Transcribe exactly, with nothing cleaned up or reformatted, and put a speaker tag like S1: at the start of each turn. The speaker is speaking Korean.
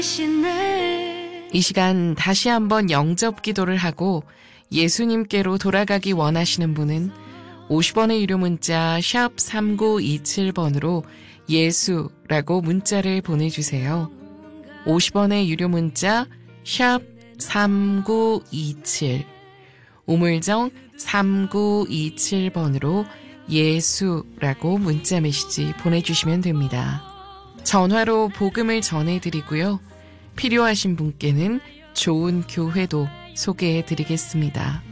S1: 이 시간 다시 한번 영접 기도를 하고 예수님께로 돌아가기 원하시는 분은 오십 원의 유료 문자 샵 삼구이칠 번으로 예수라고 문자를 보내주세요. 오십 원의 유료 문자 샵 삼구이칠, 우물정 삼구이칠 번으로 예수라고 문자 메시지 보내주시면 됩니다. 전화로 복음을 전해드리고요. 필요하신 분께는 좋은 교회도 소개해드리겠습니다.